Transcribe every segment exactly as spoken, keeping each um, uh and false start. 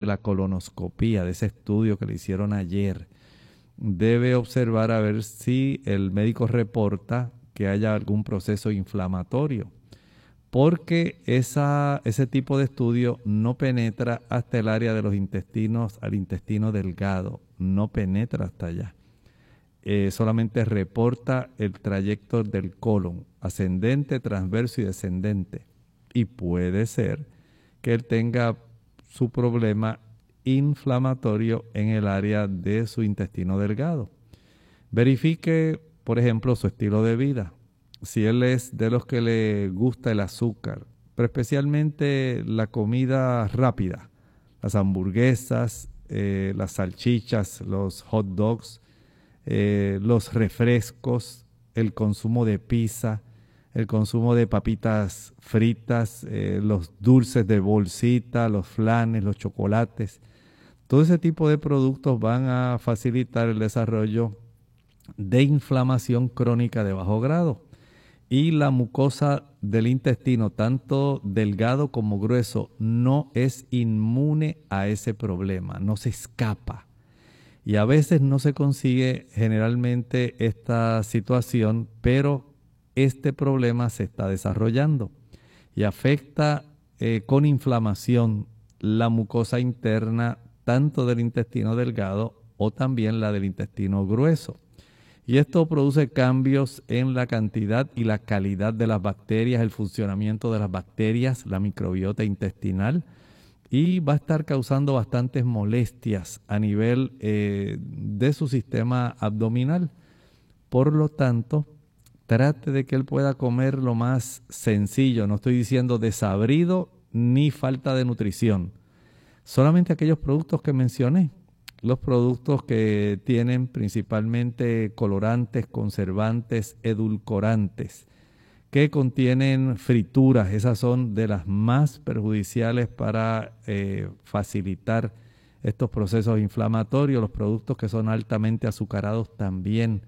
la colonoscopía, de ese estudio que le hicieron ayer, debe observar a ver si el médico reporta que haya algún proceso inflamatorio, porque esa, ese tipo de estudio no penetra hasta el área de los intestinos, al intestino delgado, no penetra hasta allá. Eh, solamente reporta el trayecto del colon, ascendente, transverso y descendente. Y puede ser que él tenga su problema inflamatorio en el área de su intestino delgado. Verifique, por ejemplo, su estilo de vida. Si él es de los que le gusta el azúcar, pero especialmente la comida rápida, las hamburguesas, eh, las salchichas, los hot dogs, eh, los refrescos, el consumo de pizza, el consumo de papitas fritas, eh, los dulces de bolsita, los flanes, los chocolates. Todo ese tipo de productos van a facilitar el desarrollo de inflamación crónica de bajo grado. Y la mucosa del intestino, tanto delgado como grueso, no es inmune a ese problema, no se escapa. Y a veces no se consigue generalmente esta situación, pero este problema se está desarrollando y afecta eh, con inflamación la mucosa interna tanto del intestino delgado o también la del intestino grueso. Y esto produce cambios en la cantidad y la calidad de las bacterias, el funcionamiento de las bacterias, la microbiota intestinal, y va a estar causando bastantes molestias a nivel eh, de su sistema abdominal. Por lo tanto, trate de que él pueda comer lo más sencillo. No estoy diciendo desabrido ni falta de nutrición. Solamente aquellos productos que mencioné. Los productos que tienen principalmente colorantes, conservantes, edulcorantes, que contienen frituras. Esas son de las más perjudiciales para eh, facilitar estos procesos inflamatorios. Los productos que son altamente azucarados también.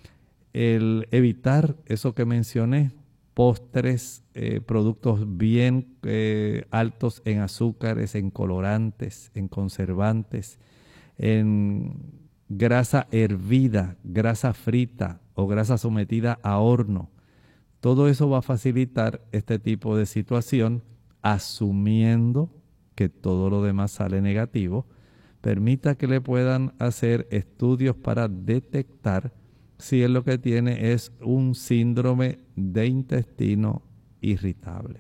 El evitar eso que mencioné, postres, eh, productos bien eh, altos en azúcares, en colorantes, en conservantes, en grasa hervida, grasa frita o grasa sometida a horno. Todo eso va a facilitar este tipo de situación, asumiendo que todo lo demás sale negativo. Permita que le puedan hacer estudios para detectar si él lo que tiene es un síndrome de intestino irritable.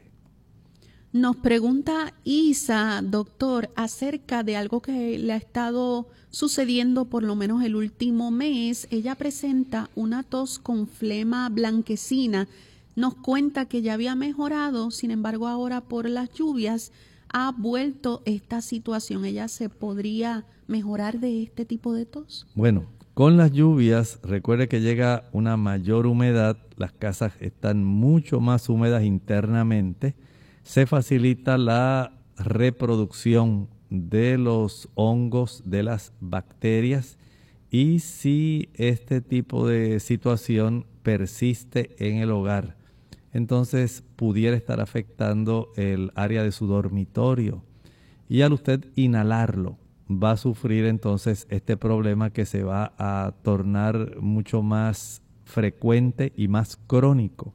Nos pregunta Isa, doctor, acerca de algo que le ha estado sucediendo por lo menos el último mes. Ella presenta una tos con flema blanquecina. Nos cuenta que ya había mejorado, sin embargo ahora por las lluvias ha vuelto esta situación. ¿Ella se podría mejorar de este tipo de tos? Bueno, con las lluvias, recuerde que llega una mayor humedad, las casas están mucho más húmedas internamente, se facilita la reproducción de los hongos, de las bacterias, y si este tipo de situación persiste en el hogar, entonces pudiera estar afectando el área de su dormitorio, y al usted inhalarlo, va a sufrir entonces este problema que se va a tornar mucho más frecuente y más crónico.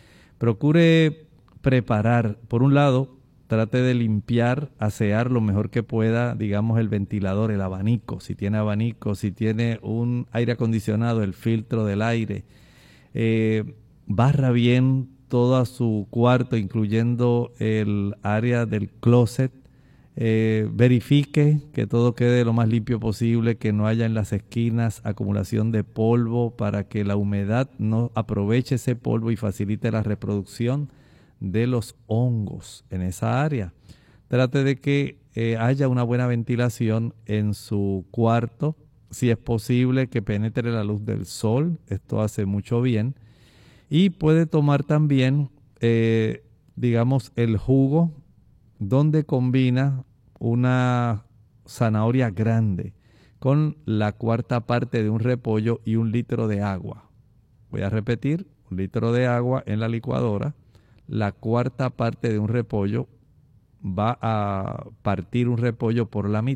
Procure preparar, por un lado, trate de limpiar, asear lo mejor que pueda, digamos, el ventilador, el abanico, si tiene abanico, si tiene un aire acondicionado, el filtro del aire. Eh, barra bien todo su cuarto, incluyendo el área del closet. Eh, verifique que todo quede lo más limpio posible, que no haya en las esquinas acumulación de polvo para que la humedad no aproveche ese polvo y facilite la reproducción de los hongos en esa área. Trate de que eh, haya una buena ventilación en su cuarto, si es posible que penetre la luz del sol, esto hace mucho bien, y puede tomar también, eh, digamos, el jugo donde combina una zanahoria grande con la cuarta parte de un repollo y un litro de agua. Voy a repetir, un litro de agua en la licuadora, la cuarta parte de un repollo, va a partir un repollo por la mitad